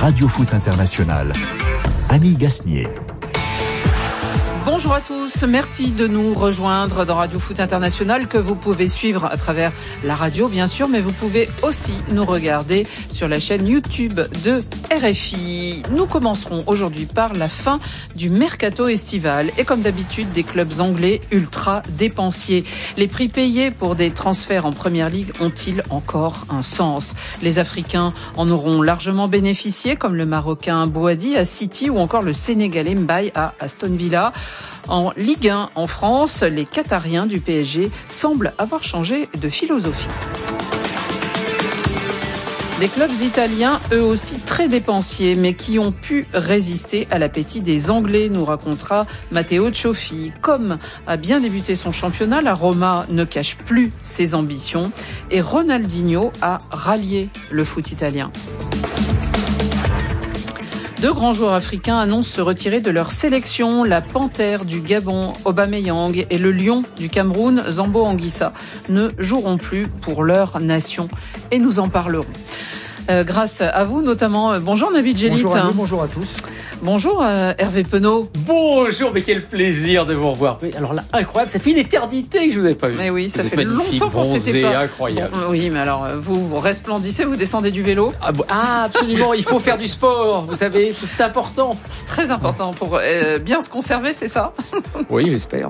Radio Foot International. Annie Gasnier. Bonjour à tous, merci de nous rejoindre dans Radio Foot International que vous pouvez suivre à travers la radio bien sûr, mais vous pouvez aussi nous regarder sur la chaîne YouTube de RFI. Nous commencerons aujourd'hui par la fin du mercato estival et comme d'habitude des clubs anglais ultra dépensiers. Les prix payés pour des transferts en Première Ligue ont-ils encore un sens ? Les Africains en auront largement bénéficié comme le Marocain Bouhaddi à City ou encore le Sénégalais Mbaye à Aston Villa. En Ligue 1 en France, les Qatariens du PSG semblent avoir changé de philosophie. Des clubs italiens, eux aussi très dépensiers, mais qui ont pu résister à l'appétit des Anglais, nous racontera Matteo Cioffi. Comme a bien débuté son championnat, la Roma ne cache plus ses ambitions et Ronaldinho a rallié le foot italien. Deux grands joueurs africains annoncent se retirer de leur sélection. La Panthère du Gabon, Aubameyang, et le Lion du Cameroun, Zambo Anguissa, ne joueront plus pour leur nation. Et nous en parlerons. Grâce à vous notamment. Bonjour Nabil Djellit. Bonjour à vous, bonjour à tous. Bonjour Hervé Penaud. Bonjour, mais quel plaisir de vous revoir. Oui, alors là, incroyable, ça fait une éternité que je vous avais pas vu. Mais oui, ça fait longtemps qu'on s'était pas. Incroyable. Bon, oui, mais alors vous resplendissez, vous descendez du vélo. Absolument, il faut faire du sport, vous savez, c'est important. C'est très important pour bien se conserver, c'est ça ? Oui, j'espère.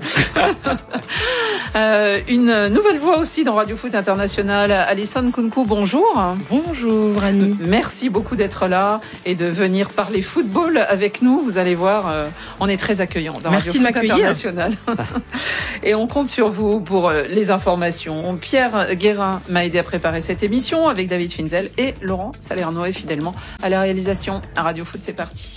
Une nouvelle voix aussi dans Radio Foot International. Alison Kounkou, bonjour. Bonjour Annie. Merci beaucoup d'être là et de venir parler football avec nous. Vous allez voir, on est très accueillants dans Radio Foot International. Et on compte sur vous pour les informations. Pierre Guérin m'a aidé à préparer cette émission avec David Finzel et Laurent Salerno et fidèlement à la réalisation. À Radio Foot, c'est parti.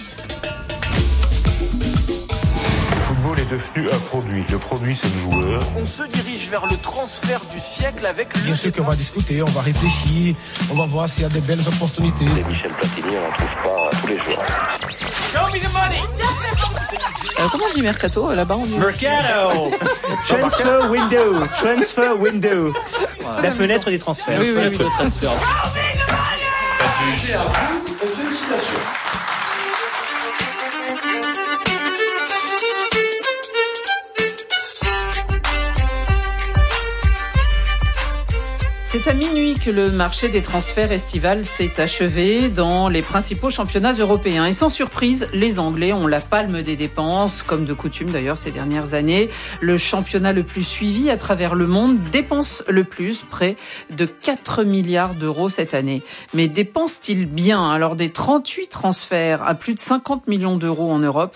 Le football est devenu un produit. Le produit, c'est le joueur. On se dirige vers le transfert du siècle avec le... Bien sûr qu'on va discuter, on va réfléchir, on va voir s'il y a de belles opportunités. Les Michel Platini, on n'en trouve pas tous les jours. Show me the money. Comment on dit mercato là-bas on dit... Mercato. Transfer window. Transfer window. La fenêtre des transferts. Oui, fenêtre de transfert. J'ai à vous, félicitations. C'est à minuit que le marché des transferts estival s'est achevé dans les principaux championnats européens. Et sans surprise, les Anglais ont la palme des dépenses, comme de coutume d'ailleurs ces dernières années. Le championnat le plus suivi à travers le monde dépense le plus, près de 4 milliards d'euros cette année. Mais dépense-t-il bien ? Alors des 38 transferts à plus de 50 millions d'euros en Europe,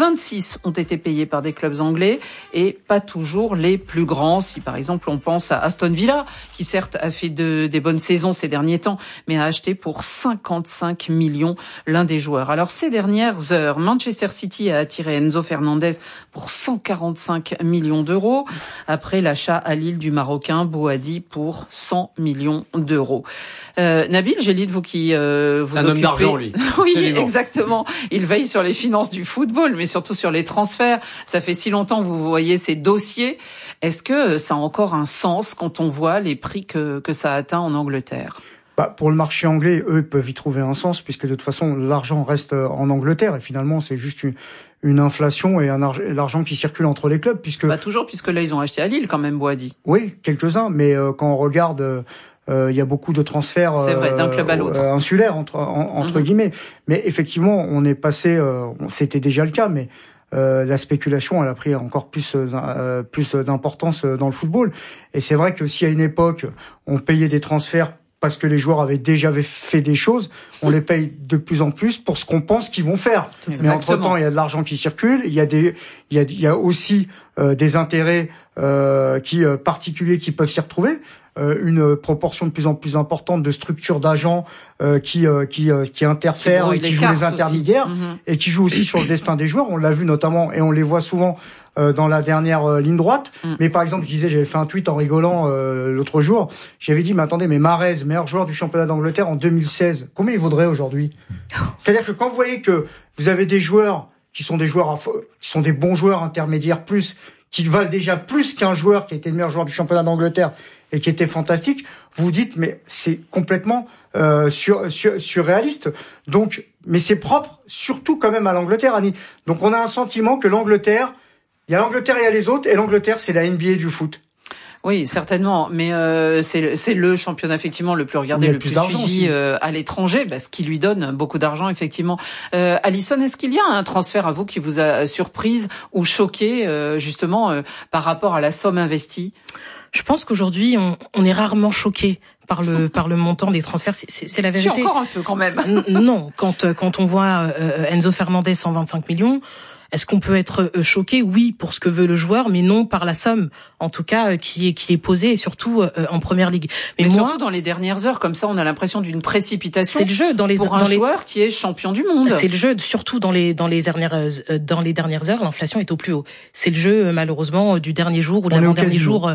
26 ont été payés par des clubs anglais et pas toujours les plus grands. Si par exemple on pense à Aston Villa, qui certes a fait des bonnes saisons ces derniers temps, mais a acheté pour 55 millions l'un des joueurs. Alors ces dernières heures, Manchester City a attiré Enzo Fernandez pour 145 millions d'euros, après l'achat à Lille du Marocain Bouhaddi pour 100 millions d'euros. Nabil Djellit, vous qui vous occupez... Un homme d'argent, lui. Oui, absolument. Exactement. Il veille sur les finances du football, mais surtout sur les transferts. Ça fait si longtemps que vous voyez ces dossiers. Est-ce que ça a encore un sens quand on voit les prix que ça atteint en Angleterre ? Pour le marché anglais, eux, peuvent y trouver un sens, puisque de toute façon, l'argent reste en Angleterre, et finalement, c'est juste une inflation et l'argent qui circule entre les clubs, puisque... Toujours, puisque là, ils ont acheté à Lille, quand même, Bouhaddi. Oui, quelques-uns, mais quand on regarde... il y a beaucoup de transferts c'est vrai, d'un club à l'autre. Insulaires, entre guillemets. Mais effectivement, on est passé... c'était déjà le cas, mais... la spéculation, elle a pris encore plus d'importance dans le football. Et c'est vrai que si à une époque, on payait des transferts parce que les joueurs avaient déjà fait des choses, on les paye de plus en plus pour ce qu'on pense qu'ils vont faire. Exactement. Mais entre-temps, il y a de l'argent qui circule, il y a aussi des intérêts particuliers qui peuvent s'y retrouver. Une proportion de plus en plus importante de structures d'agents qui interfèrent et qui jouent les intermédiaires et qui jouent aussi sur le destin des joueurs. On l'a vu notamment et on les voit souvent dans la dernière ligne droite. Mais par exemple, j'avais fait un tweet en rigolant l'autre jour. J'avais dit, mais attendez, mais Mahrez, meilleur joueur du championnat d'Angleterre en 2016, combien il vaudrait aujourd'hui ? C'est-à-dire que quand vous voyez que vous avez des joueurs qui sont des bons joueurs intermédiaires plus, qui valent déjà plus qu'un joueur qui était le meilleur joueur du championnat d'Angleterre et qui était fantastique, vous dites mais c'est complètement surréaliste. Donc, mais c'est propre surtout quand même à l'Angleterre, Annie. Donc on a un sentiment que l'Angleterre, il y a l'Angleterre et il y a les autres, et l'Angleterre c'est la NBA du foot. Oui, certainement, mais c'est le championnat effectivement le plus regardé, le plus suivi à l'étranger, ce qui lui donne beaucoup d'argent effectivement. Alison, est-ce qu'il y a un transfert à vous qui vous a surprise ou choqué justement par rapport à la somme investie? Je pense qu'aujourd'hui on est rarement choqué par le montant des transferts, c'est la vérité. Si, encore un peu quand même. Non, quand on voit Enzo Fernandez 125 millions. Est-ce qu'on peut être choqué? Oui, pour ce que veut le joueur, mais non par la somme, en tout cas, qui est posée, et surtout en première ligue. Mais surtout dans les dernières heures, comme ça, on a l'impression d'une précipitation. C'est le jeu pour un joueur qui est champion du monde. C'est le jeu, surtout dans les dernières heures, l'inflation est au plus haut. C'est le jeu, malheureusement, du dernier jour ou de l'avant-dernier jour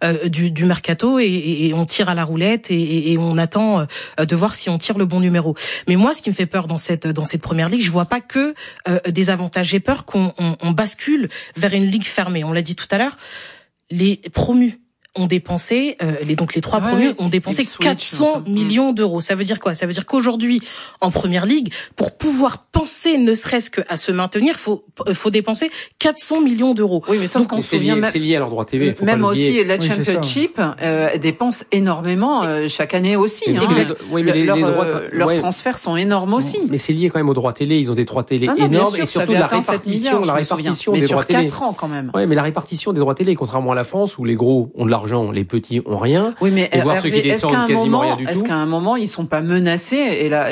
du mercato, et on tire à la roulette et on attend de voir si on tire le bon numéro. Mais moi, ce qui me fait peur dans cette première ligue, je vois pas que des avantages. J'ai peur qu'on bascule vers une ligue fermée. On l'a dit tout à l'heure, les promus ont dépensé, les trois promus ont dépensé 400 millions d'euros. Ça veut dire quoi? Ça veut dire qu'aujourd'hui, en première ligue, pour pouvoir penser ne serait-ce qu'à se maintenir, faut dépenser 400 millions d'euros. Oui, mais sauf qu'on se souvient, c'est lié à leur droit TV. Même aussi, la Championship dépense énormément chaque année aussi. Oui, mais leurs transferts sont énormes aussi. Mais c'est lié quand même aux droits télé. Ils ont des droits télé énormes, et surtout la répartition des droits télé. Mais sur 4 ans quand même. Oui, mais la répartition des droits télé, contrairement à la France où les gros ont de l'argent, les petits ont rien. Oui, mais et voir ceux qui descendent quasiment rien du tout. Est-ce qu'à un moment ils sont pas menacés? Et là,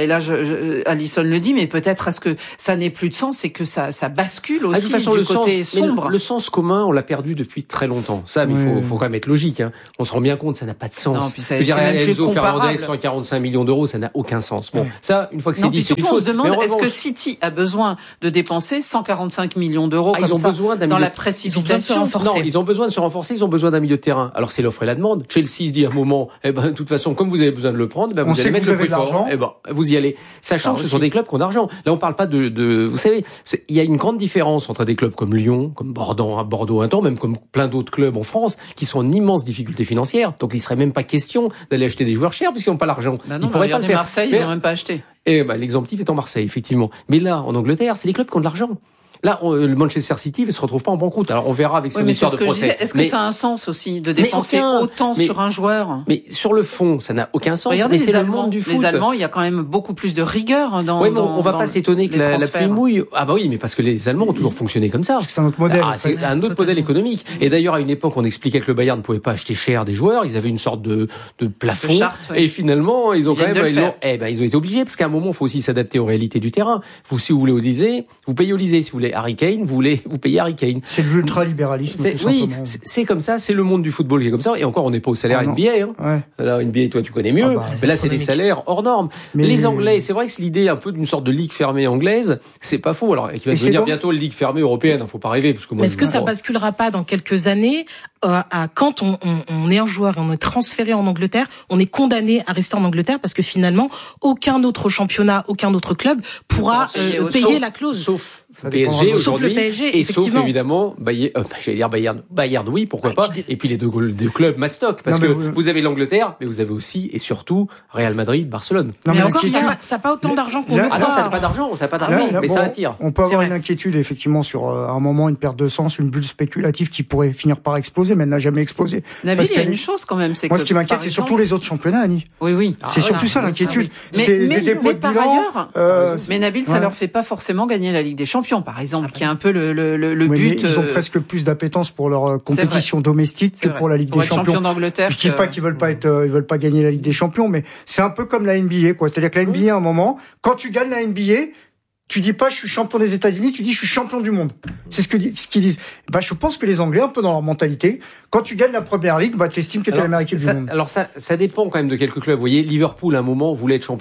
Alison le dit, mais peut-être est-ce que ça n'ait plus de sens et que ça bascule aussi du côté sombre. Le sens commun, on l'a perdu depuis très longtemps. Ça, mais il faut quand même être logique. Hein. On se rend bien compte, ça n'a pas de sens. Non, puis c'est même plus Fernandez, 145 millions d'euros, ça n'a aucun sens. Bon, ça, une fois que c'est dit, c'est surtout on se demande, est-ce que City a besoin de dépenser 145 millions d'euros comme ils ont ça besoin d'un dans la précipitation? Non, ils ont besoin de se renforcer, ils ont besoin d'un milieu de terrain. Alors c'est l'offre et la demande. Chelsea se dit à un moment, de toute façon, comme vous avez besoin de le prendre, vous allez mettre le prix fort. Vous y allez. Sachant que ce sont des clubs qui ont d'argent. Là, on parle pas de vous savez, il y a une grande différence entre des clubs comme Lyon, comme Bordeaux un temps, même comme plein d'autres clubs en France, qui sont en immense difficulté financière. Donc, il serait même pas question d'aller acheter des joueurs chers puisqu'ils n'ont pas l'argent. Ils pourraient pas le faire. Marseille, ils n'ont même pas acheté. Et l'exemple type est en Marseille, effectivement. Mais là, en Angleterre, c'est des clubs qui ont de l'argent. Là, le Manchester City ne se retrouve pas en banqueroute. Alors, on verra avec son histoire de procès. Est-ce que ça a un sens aussi de dépenser autant sur un joueur? Mais sur le fond, ça n'a aucun sens. Regardez, mais c'est le monde du foot. Les Allemands, il y a quand même beaucoup plus de rigueur dans. Oui, mais on va pas s'étonner que la pluie mouille. Ah bah oui, mais parce que les Allemands ont toujours fonctionné comme ça. Parce que c'est un autre modèle. C'est un autre modèle économique. Et d'ailleurs, à une époque, on expliquait que le Bayern ne pouvait pas acheter cher des joueurs. Ils avaient une sorte de plafond. Et finalement, ils ont quand même, ils ont été obligés parce qu'à un moment, il faut aussi s'adapter aux réalités du terrain. Si vous voulez Olysée, vous payez Olysée. Si vous voulez Harry Kane, vous payez Harry Kane. C'est l'ultralibéralisme. Oui, c'est comme ça, c'est le monde du football qui est comme ça. Et encore, on n'est pas au salaire NBA. Alors NBA, toi, tu connais mieux. Mais là, c'est des salaires hors normes. Mais les Anglais, c'est vrai que c'est l'idée un peu d'une sorte de ligue fermée anglaise. C'est pas faux. Alors, qui va devenir bientôt une ligue fermée européenne. Faut pas rêver, parce que moi. Est-ce que ça basculera pas dans quelques années quand on est un joueur et on est transféré en Angleterre, on est condamné à rester en Angleterre parce que finalement, aucun autre championnat, aucun autre club pourra payer la clause. Sauf PSG sauf le PSG, et sauf évidemment Bayern, oui, pourquoi pas, et puis les deux clubs mastoc, parce que vous avez l'Angleterre, mais vous avez aussi et surtout Real Madrid, Barcelone. Mais encore, ça n'a pas autant d'argent qu'on veut. Ah non, ça n'a pas d'argent, mais ça attire. On peut avoir une inquiétude effectivement sur un moment, une perte de sens, une bulle spéculative qui pourrait finir par exploser, mais elle n'a jamais explosé. Nabil, il y a une chose quand même, c'est que moi ce qui m'inquiète, c'est surtout les autres championnats, Annie. Oui. C'est surtout ça l'inquiétude. Mais par ailleurs, mais Nabil, ça leur fait pas forcément gagner la Ligue des Champions, par exemple, qui est un peu le but. Ils ont presque plus d'appétence pour leur compétition domestique que pour la Ligue des Champions. d'Angleterre. Je dis pas qu'ils veulent pas ils veulent pas gagner la Ligue des Champions, mais c'est un peu comme la NBA, quoi. C'est-à-dire que la NBA, à un moment, quand tu gagnes la NBA, tu dis pas je suis champion des États-Unis, tu dis je suis champion du monde. C'est ce qu'ils disent. Je pense que les Anglais, un peu dans leur mentalité, quand tu gagnes la première ligue, t'estimes que t'es l'Américain du monde. Alors ça dépend quand même de quelques clubs. Vous voyez, Liverpool, à un moment, voulait être champion.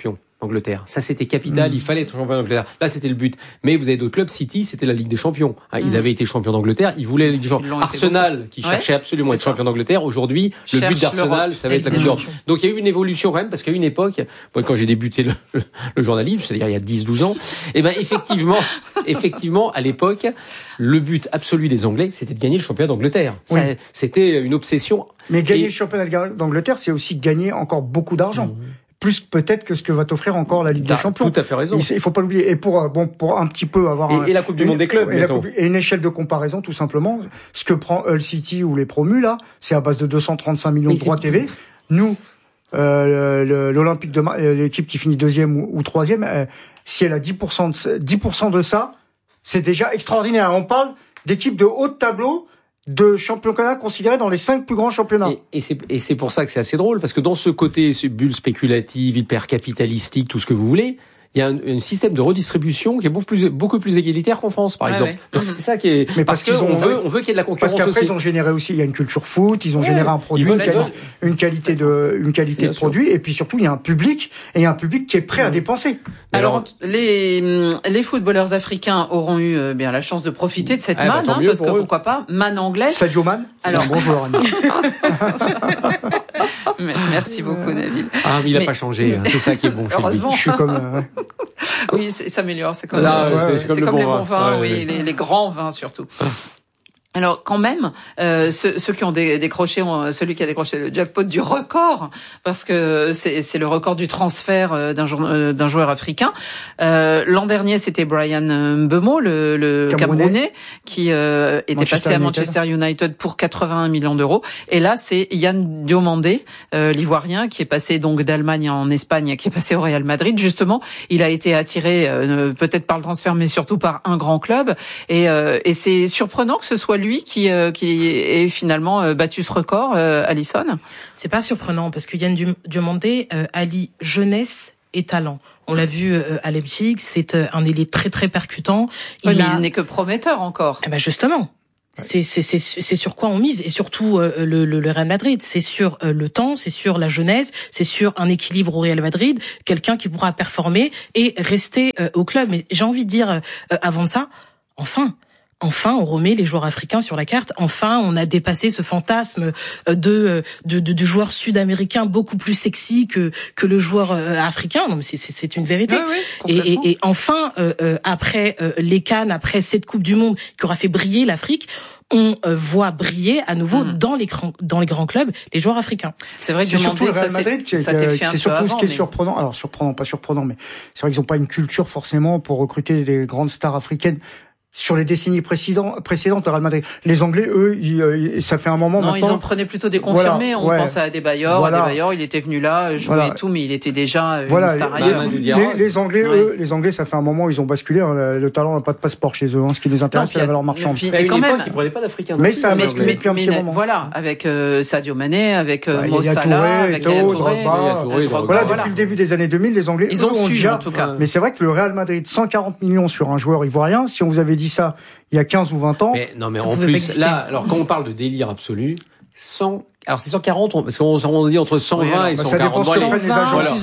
Angleterre. Ça, c'était capital. Il fallait être champion d'Angleterre. Là, c'était le but. Mais vous avez d'autres clubs. City, c'était la Ligue des Champions. Ils avaient été champions d'Angleterre. Ils voulaient la Ligue des Champions. Arsenal, qui cherchait absolument à être champion d'Angleterre. Aujourd'hui, le but d'Arsenal, ça va être la Coupe d'Europe. Donc, il y a eu une évolution quand même, parce qu'à une époque, moi, quand j'ai débuté le journalisme, c'est-à-dire il y a 10-12 ans, effectivement, à l'époque, le but absolu des Anglais, c'était de gagner le championnat d'Angleterre. Oui. C'était une obsession. Mais gagner le championnat d'Angleterre, c'est aussi gagner encore beaucoup d'argent. Plus peut-être que ce que va t'offrir encore la Ligue des Champions. Tout à fait raison. Il faut pas l'oublier. Et pour un petit peu avoir et la Coupe du Monde des clubs, et une échelle de comparaison, tout simplement, ce que prend Hull City ou les promus là, c'est à base de 235 millions de droits TV. Nous, l'Olympique de l'équipe qui finit 2e ou 3e, si elle a 10% de ça, c'est déjà extraordinaire. On parle d'équipes de haut de tableau, de championnats considérés dans les 5 plus grands championnats. Et c'est pour ça que c'est assez drôle, parce que dans ce côté bulle spéculative, hyper capitalistique, tout ce que vous voulez, il y a un système de redistribution qui est beaucoup plus égalitaire qu'en France, par exemple. Donc c'est ça qui est. Mais parce qu'on veut qu'il y ait de la concurrence. Parce qu'après ils ont généré aussi, il y a une culture foot, ils ont généré un produit, une qualité de produit, et puis surtout il y a un public qui est prêt à dépenser. Alors les footballeurs africains auront eu bien la chance de profiter de cette manne, parce que pourquoi pas, manne anglaise. Sadio Mane, c'est un bon joueur. Merci beaucoup, Nabil. Mais il n'a pas changé. C'est ça qui est bon. Heureusement. Je suis comme. Oui, ça s'améliore. C'est comme, c'est comme les bons vins. Oui, les grands vins surtout. Alors quand même, ceux qui ont décroché, celui qui a décroché le jackpot du record, parce que c'est le record du transfert d'un joueur africain. L'an dernier, c'était Brian Mbeumo, le Camerounais, qui était passé à Manchester United pour 81 millions d'euros. Et là, c'est Yann Diomandé, l'Ivoirien, qui est passé donc d'Allemagne en Espagne, qui est passé au Real Madrid. Justement, il a été attiré peut-être par le transfert, mais surtout par un grand club. Et c'est surprenant que ce soit lui qui ait finalement battu ce record, Alison. C'est pas surprenant parce que Yann Diomandé allie jeunesse et talent. On l'a vu à Leipzig, c'est un ailier très très percutant. Il n'est que prometteur encore. Eh ben justement. C'est sur quoi on mise, et surtout le Real Madrid, c'est sur le temps, c'est sur la jeunesse, c'est sur un équilibre au Real Madrid, quelqu'un qui pourra performer et rester au club. Mais j'ai envie de dire avant de ça, enfin, on remet les joueurs africains sur la carte. Enfin, on a dépassé ce fantasme du joueur sud-américain beaucoup plus sexy que le joueur africain. Non, mais c'est une vérité. Oui, et enfin, après les CAN, après cette Coupe du Monde qui aura fait briller l'Afrique, on voit briller à nouveau dans les grands clubs les joueurs africains. C'est vrai que c'est surtout le Real Madrid c'est surtout ce qui est surprenant. Alors pas surprenant, mais c'est vrai qu'ils n'ont pas une culture forcément pour recruter des grandes stars africaines. Sur les décennies précédentes, le Real Madrid. Les Anglais, eux, ça fait un moment maintenant. Non, ils en prenaient plutôt des confirmés. On pense à Adebayor. Voilà. Adebayor, il était venu là, jouer et tout, mais il était déjà une star ailleurs. Les Anglais, eux, ça fait un moment, ils ont basculé. Le talent n'a pas de passeport chez eux. Ce qui les intéresse, c'est la valeur marchande. Mais quand même, ils prenaient pas d'Africains. Mais ça a basculé depuis un petit moment. Voilà, avec Sadio Mané, avec Mo Salah, avec Drogba. Voilà, depuis le début des années 2000, les Anglais, ils ont su, en tout cas. Mais c'est vrai que le Real Madrid, 140 millions sur un joueur ivoirien, si on vous avait dit ça il y a 15 ou 20 ans. Mais en plus, là, alors quand on parle de délire absolu, alors c'est 140, parce qu'on dit entre 120 et 140. Ça dépend ce que prennent les agents.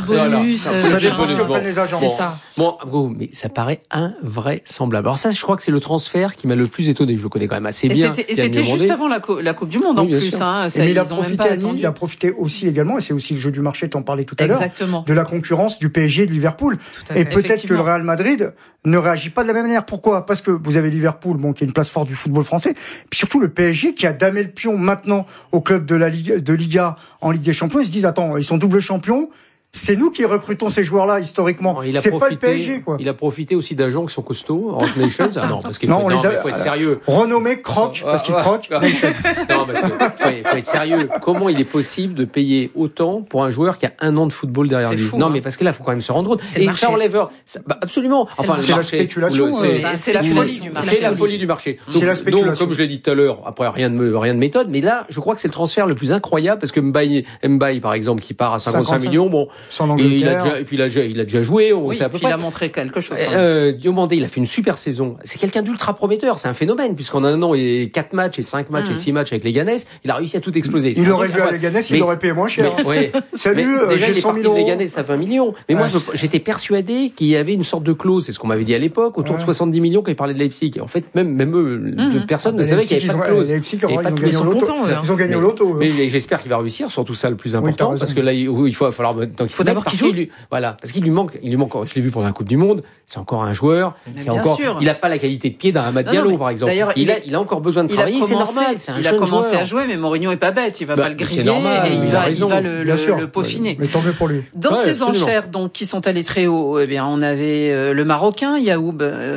Ça dépend ce que prennent les agents. C'est ça. Bon, mais ça paraît invraisemblable. Alors ça, je crois que c'est le transfert qui m'a le plus étonné. Je le connais quand même assez bien. Et c'était juste avant la Coupe du Monde, en plus. Mais il a profité aussi également, et c'est aussi le jeu du marché, t'en parlais tout à l'heure, de la concurrence du PSG et de Liverpool. Et peut-être que le Real Madrid ne réagit pas de la même manière. Pourquoi ? Parce que vous avez Liverpool, qui est une place forte du football français, puis surtout le PSG qui a damé le pion maintenant au club de Liga en Ligue des Champions. Ils se disent, attends, ils sont double champions. C'est nous qui recrutons ces joueurs-là historiquement. C'est pas le PSG, quoi. Il a profité aussi d'agents qui sont costauds, Rock Nations. Ah non, parce qu'il faut être sérieux. Renommé Croc, parce qu'il croque. Nation. Non, parce que faut être sérieux. Comment il est possible de payer autant pour un joueur qui a 1 an de football derrière lui? Non, mais parce que là, faut quand même se rendre compte. Et ça enlève, absolument. Enfin, c'est la spéculation. C'est la folie du marché. C'est la folie du marché. C'est la spéculation. Donc, comme je l'ai dit tout à l'heure, après rien de méthode, mais là, je crois que c'est le transfert le plus incroyable parce que Mbaye, par exemple, qui part à 55 millions, bon, Et puis il a déjà joué. On sait à peu près. Il a montré quelque chose. Diomandé, il a fait une super saison. C'est quelqu'un d'ultra prometteur. C'est un phénomène puisqu'en un an et 4 matchs et 5 matchs et 6 matchs avec les Leganés, il a réussi à tout exploser. Il aurait vu à Leganés, il aurait payé moins cher. Salut, j'ai 100 000 euros. Leganés à 20 millions. Mais moi, j'étais persuadé qu'il y avait une sorte de clause. C'est ce qu'on m'avait dit à l'époque, autour de 70 millions quand il parlait de Leipzig. En fait, même eux, personne ne savait qu'il n'y avait pas de clause. Leipzig, ils ont gagné au loto. Mais j'espère qu'il va réussir, surtout ça le plus important, parce que là, il faut falloir. Il faut d'abord qu'il joue. Voilà, parce qu'il lui manque. Je l'ai vu pendant la Coupe du Monde. C'est encore un joueur qui il a pas la qualité de pied d'un Amad Diallo, par exemple. Il a encore besoin de travailler. C'est normal. Il a commencé à jouer, mais Mourinho est pas bête. Il va pas le griller et il va le peaufiner. Mais tant mieux pour lui. Dans ces enchères, donc, qui sont allées très haut, eh bien, on avait le Marocain, Ayoub,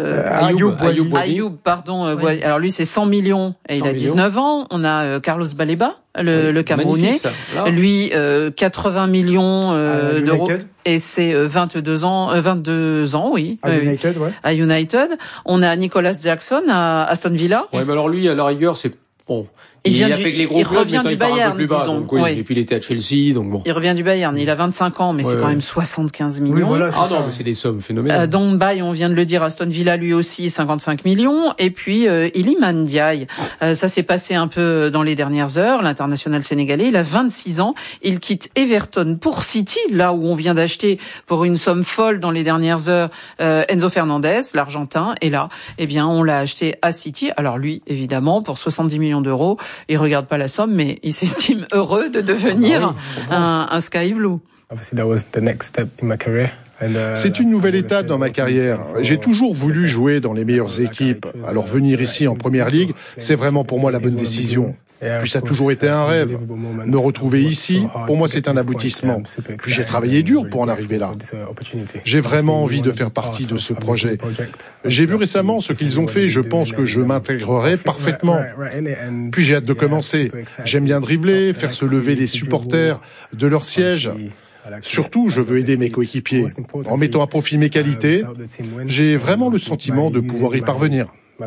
pardon. Alors lui, c'est 100 millions et il a 19 ans. On a Carlos Baleba, le Camerounais. Lui, 80 millions d'euros. Et c'est 22 ans, oui. À United. On a Nicolas Jackson à Aston Villa. Ouais, mais alors lui, à la rigueur, c'est bon. Il a fait que les gros clubs, revient du Bayern, disons. Et puis il était à Chelsea, donc bon. Il revient du Bayern. Il a 25 ans, mais c'est quand même 75 millions. Oui, voilà, non, mais c'est des sommes phénoménales. Dombay, on vient de le dire, Aston Villa, lui aussi, 55 millions. Et puis, Iliman Ndiaye. Ça s'est passé un peu dans les dernières heures. L'international sénégalais, il a 26 ans. Il quitte Everton pour City, là où on vient d'acheter pour une somme folle dans les dernières heures, Enzo Fernandez, l'Argentin. Et là, eh bien, on l'a acheté à City. Alors lui, évidemment, pour 70 millions d'euros. Il regarde pas la somme, mais il s'estime heureux de devenir un Sky Blue. C'est une nouvelle étape dans ma carrière. J'ai toujours voulu jouer dans les meilleures équipes. Alors venir ici en Première Ligue, c'est vraiment pour moi la bonne décision. Puis ça a toujours été un rêve. Me retrouver ici, pour moi c'est un aboutissement. Puis j'ai travaillé dur pour en arriver là. J'ai vraiment envie de faire partie de ce projet. J'ai vu récemment ce qu'ils ont fait, je pense que je m'intégrerai parfaitement. Puis j'ai hâte de commencer. J'aime bien dribbler, faire se lever les supporters de leur siège. Surtout, je veux aider mes coéquipiers. En mettant à profit mes qualités, j'ai vraiment le sentiment de pouvoir y parvenir.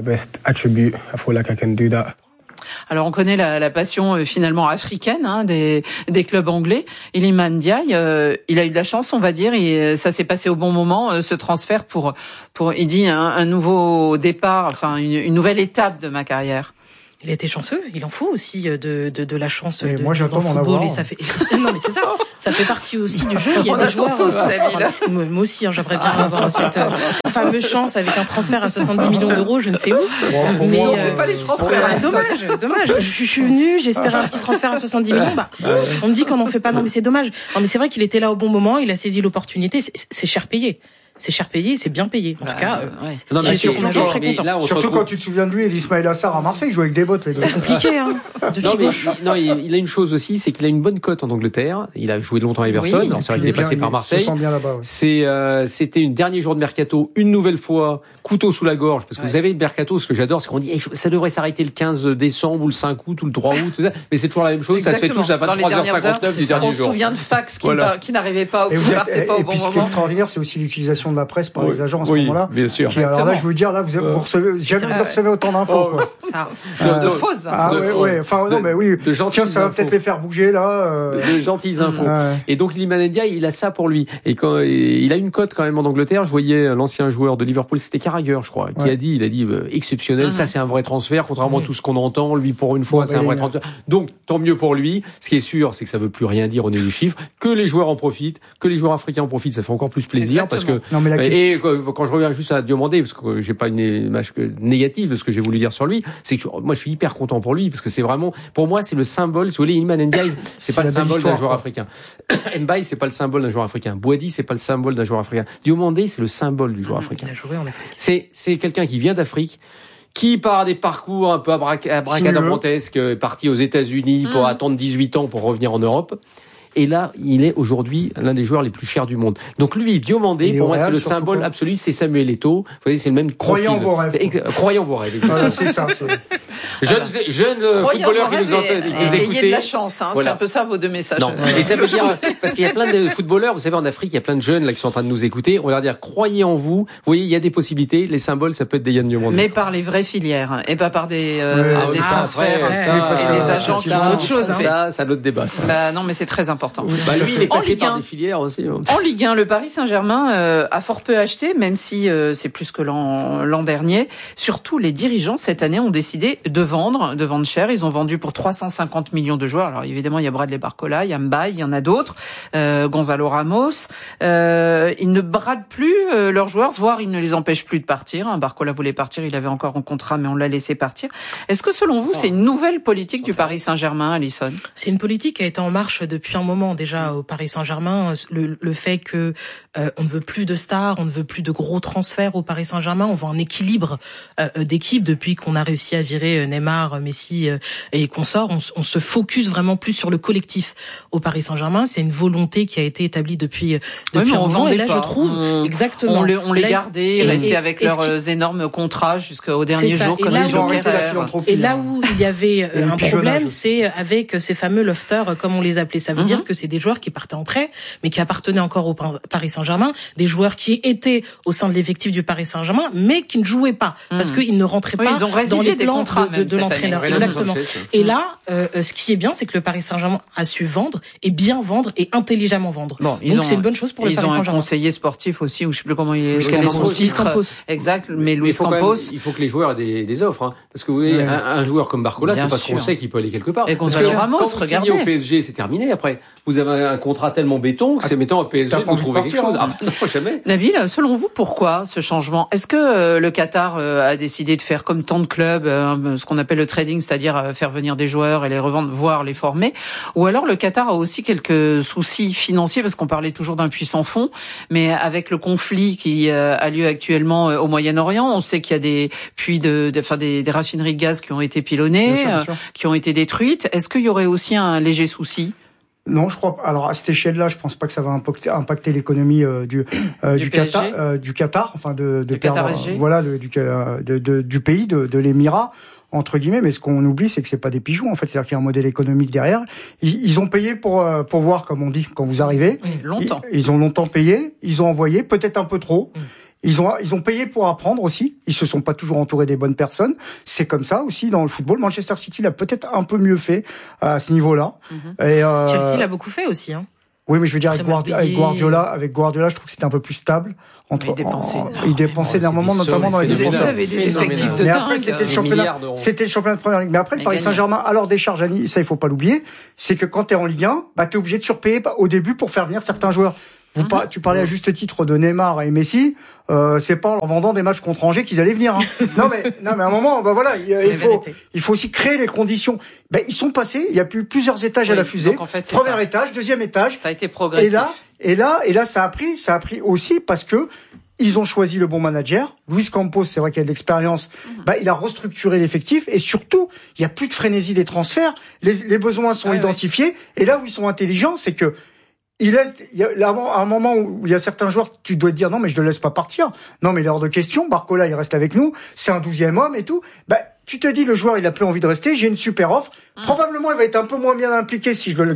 Alors on connaît la passion finalement africaine des clubs anglais. Iliman Ndiaye, il a eu de la chance, on va dire, et ça s'est passé au bon moment, ce transfert pour il dit un nouveau départ, enfin une nouvelle étape de ma carrière. Il a été chanceux, il en faut aussi de la chance de moi j'attends d'en avoir. Et ça fait non mais c'est ça, ça fait partie aussi du jeu. Il y a des joueurs moi aussi j'aimerais bien avoir cette fameuse chance avec un transfert à 70 millions d'euros, je ne sais où. Mais on fait pas les transferts. Dommage. Je suis venu, j'espérais un petit transfert à 70 millions. On me dit qu'on n'en fait pas. Non mais c'est dommage. Non mais c'est vrai qu'il était là au bon moment, il a saisi l'opportunité. C'est cher payé. C'est cher payé, c'est bien payé. En tout cas, non, mais surtout quand tu te souviens de lui et d'Ismaïla Sarr à Marseille, il jouait avec des bottes. C'est compliqué, hein. Il a une chose aussi, c'est qu'il a une bonne cote en Angleterre. Il a joué longtemps à Everton. Alors c'est vrai qu'il est passé par Marseille. Bien là-bas, c'était une dernier jour de mercato, une nouvelle fois, couteau sous la gorge, parce que vous avez le mercato. Ce que j'adore, c'est qu'on dit, ça devrait s'arrêter le 15 décembre ou le 5 août ou le 3 août, tout ça. Mais c'est toujours la même chose. Exactement. Ça se fait tous à 23h59 du dernier jour. On se souvient de fax qui n'arrivait pas, qui partait pas au bon moment. Et puis ce qui est extraordinaire, c'est aussi l'utilisation de la presse par les agents à ce moment-là. Bien sûr. Alors là, je veux dire, là, vous recevez autant d'infos, quoi. De fausses infos. Enfin, non, mais oui. Tiens, ça va peut-être les faire bouger, là. De gentilles infos. Et donc, Iliman Ndiaye, il a ça pour lui. Et quand il a une cote quand même en Angleterre, je voyais l'ancien joueur de Liverpool, c'était Carragher, je crois, qui a dit exceptionnel. Ça, c'est un vrai transfert, contrairement à tout ce qu'on entend. Lui, pour une fois, c'est un vrai transfert. Donc, tant mieux pour lui. Ce qui est sûr, c'est que ça veut plus rien dire au niveau du chiffre. Que les joueurs en profitent, que les joueurs africains en profitent, ça fait encore plus plaisir. Exactement. Parce que, et quand je reviens juste à Diomandé, parce que j'ai pas une image négative de ce que j'ai voulu dire sur lui, c'est que moi je suis hyper content pour lui, parce que c'est vraiment, pour moi c'est le symbole, si vous voulez, Iliman Ndiaye, c'est pas le symbole d'un joueur africain. Mbaye, c'est pas le symbole d'un joueur africain. Bouadi, c'est pas le symbole d'un joueur africain. Diomandé, c'est le symbole du joueur africain. C'est quelqu'un qui vient d'Afrique, qui par des parcours un peu abracadabrantesques est parti aux États-Unis pour attendre 18 ans pour revenir en Europe. Et là, il est aujourd'hui l'un des joueurs les plus chers du monde. Donc lui, Diomandé, pour moi, c'est le symbole absolu, c'est Samuel Eto'o. Vous voyez, c'est le même Croyant vos rêves. Croyant vos rêves. Voilà, c'est ça. Jeune footballeur qui nous écoutez. Ayez de la chance, hein. Voilà. C'est un peu ça vos deux messages. Non. Et ça veut dire, parce qu'il y a plein de footballeurs, vous savez, en Afrique, il y a plein de jeunes là qui sont en train de nous écouter. On va leur dire, croyez en vous. Vous voyez, il y a des possibilités. Les symboles, ça peut être des Yann Diomandé. Mais par les vraies filières, et pas par des transferts et des agents qui font autre chose. Ça, c'est un autre débat. Non, mais c'est très important. important. Lui, il est passé par des filières aussi. En Ligue 1, le Paris Saint-Germain a fort peu acheté, même si c'est plus que l'an dernier. Surtout, les dirigeants, cette année, ont décidé de vendre cher. Ils ont vendu pour 350 millions de joueurs. Alors évidemment, il y a Bradley Barcola, il y a Mbaye, il y en a d'autres, Gonzalo Ramos. Ils ne bradent plus leurs joueurs, voire ils ne les empêchent plus de partir. Barcola voulait partir, il avait encore un contrat, mais on l'a laissé partir. Est-ce que selon vous, c'est une nouvelle politique du Paris Saint-Germain, Alison? C'est une politique qui a été en marche depuis un moment déjà au Paris Saint-Germain. Le fait que on ne veut plus de stars, on ne veut plus de gros transferts au Paris Saint-Germain. On veut un équilibre d'équipe depuis qu'on a réussi à virer Neymar, Messi et consorts. On se focus vraiment plus sur le collectif au Paris Saint-Germain. C'est une volonté qui a été établie depuis un moment. Et là, je trouve exactement. On les gardait, restaient avec leurs énormes contrats jusqu'au dernier jour. Comme ils ont arrêté la philanthropie. Et là où il y avait un problème, c'est avec ces fameux lofters, comme on les appelait. Ça veut dire que c'est des joueurs qui partaient en prêt, mais qui appartenaient encore au Paris Saint-Germain, des joueurs qui étaient au sein de l'effectif du Paris Saint-Germain, mais qui ne jouaient pas parce qu'ils ne rentraient pas dans les plans de l'entraîneur. Exactement. Et là, ce qui est bien, c'est que le Paris Saint-Germain a su vendre et bien vendre et intelligemment vendre. Donc c'est une bonne chose pour le Paris Saint-Germain. Ils ont un conseiller sportif aussi, ou je sais plus comment il est. Luis Campos. Exact, mais Luis Campos. Il faut que les joueurs aient des offres, hein, parce que vous voyez, un joueur comme Barcola, c'est parce qu'on sait qu'il peut aller quelque part. Et Gonzalo Ramos, quand vous signez au PSG, c'est terminé. Après, vous avez un contrat tellement béton que c'est mettant au PSG vous trouvez quelque chose. Non, jamais. Nabil, selon vous, pourquoi ce changement? Est-ce que le Qatar a décidé de faire comme tant de clubs, ce qu'on appelle le trading, c'est-à-dire faire venir des joueurs et les revendre, voire les former, ou alors le Qatar a aussi quelques soucis financiers, parce qu'on parlait toujours d'un puissant fond, mais avec le conflit qui a lieu actuellement au Moyen-Orient, on sait qu'il y a des puits des raffineries de gaz qui ont été pilonnées, bien sûr. Qui ont été détruites. Est-ce qu'il y aurait aussi un léger souci? Non, je crois. Alors à cette échelle-là, je pense pas que ça va impacter l'économie du Qatar, enfin du pays, de l'Émirat entre guillemets. Mais ce qu'on oublie, c'est que c'est pas des pigeons. En fait, c'est-à-dire qu'il y a un modèle économique derrière. Ils ont payé pour voir, comme on dit, quand vous arrivez. Longtemps. Ils ont longtemps payé. Ils ont envoyé, peut-être un peu trop. Ils ont payé pour apprendre aussi. Ils se sont pas toujours entourés des bonnes personnes. C'est comme ça aussi dans le football. Manchester City l'a peut-être un peu mieux fait à ce niveau-là. Et Chelsea l'a beaucoup fait aussi, hein. Oui, mais je veux dire, avec Guardiola, je trouve que c'était un peu plus stable. Il dépensait énormément, notamment dans les défenseurs. Vous avez des effectifs de dingue. Mais après, c'était le championnat de première ligue. Mais après, le Paris Saint-Germain, alors des charges, Annie, ça, il faut pas l'oublier, c'est que quand t'es en Ligue 1, t'es obligé de surpayer au début pour faire venir certains joueurs. Tu parlais à juste titre de Neymar et Messi, c'est pas en vendant des matchs contre Angers qu'ils allaient venir, hein. Non mais à un moment, il faut aussi créer les conditions. Ils sont passés, il y a plusieurs étages à la fusée. Donc en fait, premier étage, deuxième étage. Ça a été progressif. Et là, ça a pris aussi parce que ils ont choisi le bon manager. Luis Campos, c'est vrai qu'il a de l'expérience. Il a restructuré l'effectif et surtout, il y a plus de frénésie des transferts. Les besoins sont identifiés. Et là où ils sont intelligents, c'est que il y a un moment où il y a certains joueurs, tu dois te dire non mais je le laisse pas partir. Non mais il est hors de question. Barcola il reste avec nous, c'est un 12e homme et tout. Tu te dis le joueur il a plus envie de rester, j'ai une super offre. Probablement il va être un peu moins bien impliqué si je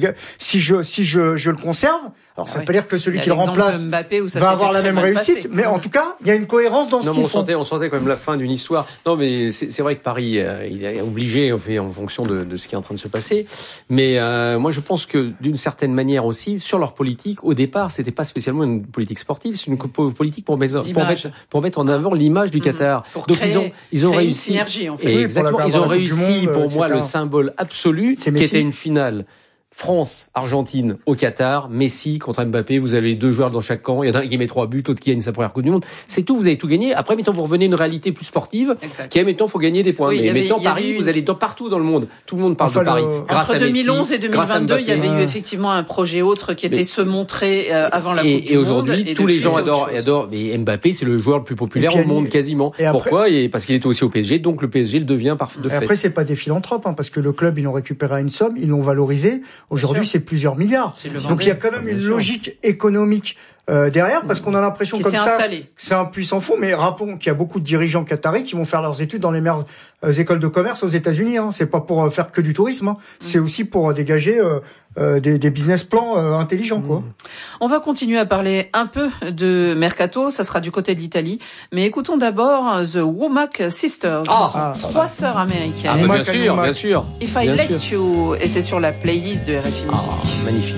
le conserve. Alors ça veut pas dire que celui qui le remplace va avoir la même réussite, mais en tout cas il y a une cohérence dans ce qu'ils font. On sentait quand même la fin d'une histoire. Non mais c'est vrai que Paris il est obligé en fonction de ce qui est en train de se passer. Mais moi je pense que d'une certaine manière aussi sur leur politique au départ c'était pas spécialement une politique sportive, c'est une politique pour mettre en avant l'image du Qatar. Donc ils ont réussi une synergie en fait. Et exactement, ils ont réussi pour moi le symbole absolu qui était une finale France-Argentine au Qatar, Messi contre Mbappé, vous avez 2 joueurs dans chaque camp, il y en a un qui met 3 buts, l'autre qui gagne sa première Coupe du Monde. C'est tout, vous avez tout gagné. Après, mettons, vous revenez à une réalité plus sportive, qui est, mettons, faut gagner des points. Mais mettons, Paris, vous allez partout dans le monde. Tout le monde parle de Paris. Grâce à Messi, entre 2011 et 2022, il y avait eu effectivement un projet autre qui était se montrer avant la Coupe du Monde. Et aujourd'hui, tous les gens adorent. Mais Mbappé, c'est le joueur le plus populaire au monde, quasiment. Pourquoi? Parce qu'il était aussi au PSG, donc le PSG le devient de fait. Après, c'est pas des philanthropes, parce que le club, ils l'ont récupéré à une somme, ils l'ont valorisé. Aujourd'hui, c'est plusieurs milliards. Donc il y a quand même une logique économique derrière, parce qu'on a l'impression comme ça que c'est un puissant fond. Mais rappelons qu'il y a beaucoup de dirigeants qataris qui vont faire leurs études dans les meilleures écoles de commerce aux États-Unis. C'est pas pour faire que du tourisme. C'est aussi pour dégager des business plans intelligents, quoi. On va continuer à parler un peu de Mercato. Ça sera du côté de l'Italie. Mais écoutons d'abord The Womack Sisters. 3 sœurs américaines. Bien sûr. If I Let You. Et c'est sur la playlist de RFI Musique. Magnifique.